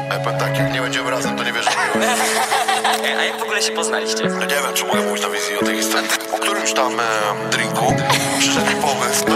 powiem tak, jak nie będziemy razem, to nie wierzę w miłość. A jak w ogóle się poznaliście? No nie wiem, czy mogę mówić na wizji o tej historii. Po którymś tam drinku przyszedł mi pomysł,